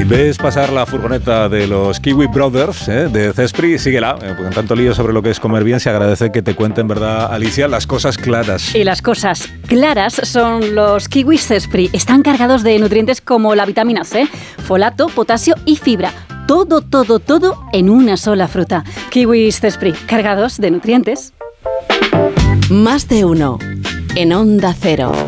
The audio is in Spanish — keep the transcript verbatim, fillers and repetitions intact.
¿Ves pasar la furgoneta de los Kiwi Brothers, eh, de Cespri? Síguela, eh, porque en tanto lío sobre lo que es comer bien se agradece que te cuenten, ¿verdad, Alicia? Las cosas claras. Y las cosas claras son los Kiwi Cespri. Están cargados de nutrientes como la vitamina C, folato, potasio y fibra. Todo, todo, todo en una sola fruta. Kiwis Cespri, cargados de nutrientes. Más de uno en Onda Cero.